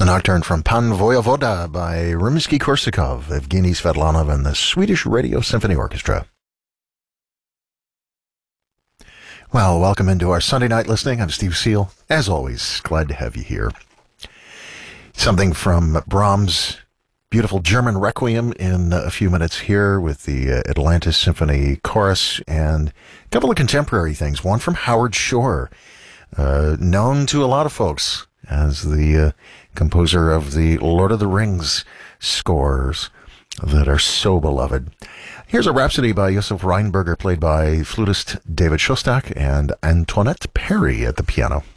Nocturne from Pan Voyevoda by Rimsky-Korsakov, Evgeny Svetlanov, and the Swedish Radio Symphony Orchestra. Well, welcome into our Sunday night listening. I'm Steve Seal. As always, glad to have you here. Something from Brahms' beautiful German Requiem in a few minutes here with the Atlantis Symphony Chorus, and a couple of contemporary things. One from Howard Shore, known to a lot of folks as the composer of the Lord of the Rings scores that are so beloved. Here's a Rhapsody by Josef Reinberger, played by flutist David Shostak and Antoinette Perry at the piano.